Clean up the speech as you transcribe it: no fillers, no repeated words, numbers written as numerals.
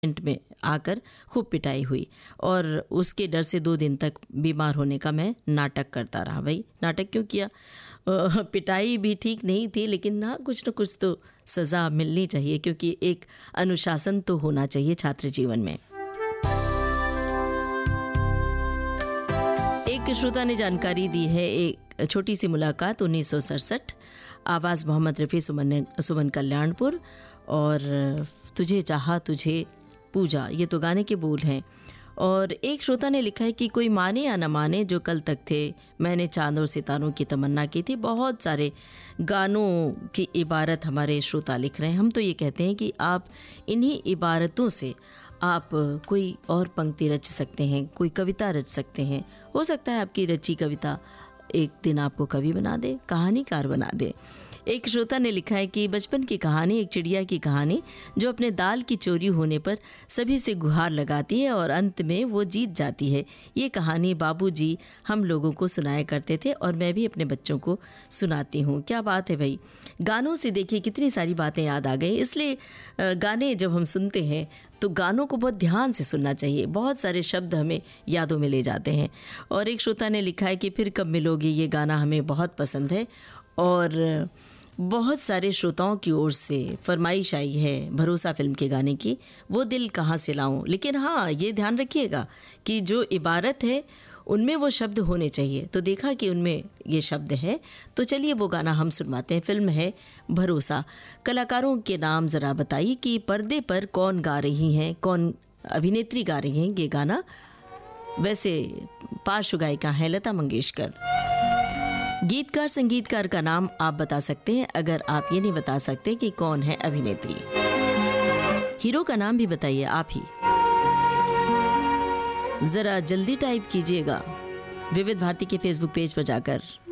में आकर खूब पिटाई हुई और उसके डर से 2 दिन तक बीमार होने का मैं नाटक करता रहा। भाई नाटक क्यों किया? पिटाई भी ठीक नहीं थी, लेकिन ना कुछ तो सज़ा मिलनी चाहिए, क्योंकि एक अनुशासन तो होना चाहिए छात्र जीवन में। एक श्रोता ने जानकारी दी है, एक छोटी सी मुलाकात 1967, आवाज़ मोहम्मद रफ़ी सुमन कल्याणपुर, और तुझे चाहा तुझे पूजा, ये तो गाने के बोल हैं। और एक श्रोता ने लिखा है कि कोई माने या न माने जो कल तक थे, मैंने चांद और सितारों की तमन्ना की थी। बहुत सारे गानों की इबारत हमारे श्रोता लिख रहे हैं। हम तो ये कहते हैं कि आप इन्हीं इबारतों से आप कोई और पंक्ति रच सकते हैं, कोई कविता रच सकते हैं। हो सकता है आपकी रची कविता एक दिन आपको कवि बना दे, कहानीकार बना दे। एक श्रोता ने लिखा है कि बचपन की कहानी, एक चिड़िया की कहानी जो अपने दाल की चोरी होने पर सभी से गुहार लगाती है और अंत में वो जीत जाती है। ये कहानी बाबूजी हम लोगों को सुनाया करते थे और मैं भी अपने बच्चों को सुनाती हूँ। क्या बात है भाई, गानों से देखिए कितनी सारी बातें याद आ गई। इसलिए गाने जब हम सुनते हैं तो गानों को बहुत ध्यान से सुनना चाहिए। बहुत सारे शब्द हमें यादों में ले जाते हैं। और एक श्रोता ने लिखा है कि फिर कब मिलोगे, ये गाना हमें बहुत पसंद है। और बहुत सारे श्रोताओं की ओर से फरमाइश आई है भरोसा फिल्म के गाने की, वो दिल कहाँ से लाऊं। लेकिन हाँ, ये ध्यान रखिएगा कि जो इबारत है उनमें वो शब्द होने चाहिए। तो देखा कि उनमें ये शब्द है, तो चलिए वो गाना हम सुनवाते हैं। फिल्म है भरोसा। कलाकारों के नाम ज़रा बताइए कि पर्दे पर कौन गा रही हैं, कौन अभिनेत्री गा रही हैं ये गाना। वैसे पार्श्व गायिका है लता मंगेशकर। गीतकार संगीतकार का नाम आप बता सकते हैं, अगर आप ये नहीं बता सकते कि कौन है अभिनेत्री। हीरो का नाम भी बताइए आप ही, जरा जल्दी टाइप कीजिएगा विविध भारती के फेसबुक पेज पर जाकर।